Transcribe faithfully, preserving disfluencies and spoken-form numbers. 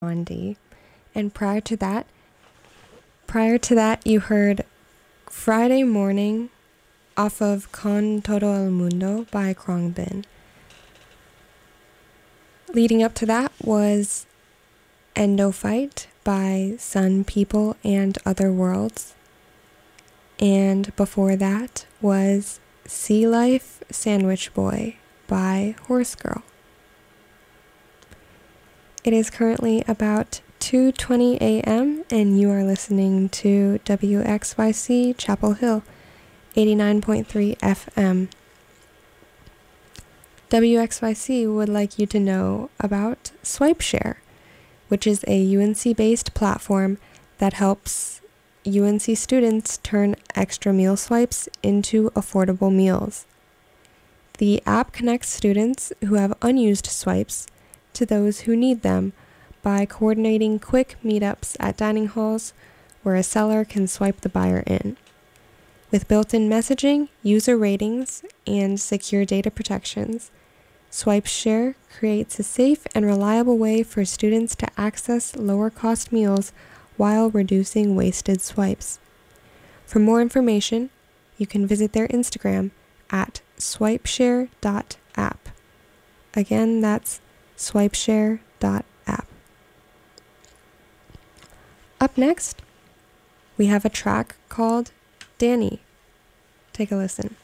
Gandhi. And prior to that, prior to that, you heard Friday Morning off of Con Todo El Mundo by Khruangbin. Leading up to that was Endophyte by Sun People and Other Worlds. And before that was Sea Life Sandwich Boy by Horse Girl. It is currently about two twenty a.m. and you are listening to W X Y C Chapel Hill, eighty-nine point three F M. W X Y C would like you to know about SwipeShare, which is a U N C-based platform that helps U N C students turn extra meal swipes into affordable meals. The app connects students who have unused swipes to those who need them by coordinating quick meetups at dining halls where a seller can swipe the buyer in. With built-in messaging, user ratings, and secure data protections, SwipeShare creates a safe and reliable way for students to access lower-cost meals while reducing wasted swipes. For more information, you can visit their Instagram at swipeshare dot app. Again, that's swipeshare dot app. Up next, we have a track called Danny. Take a listen.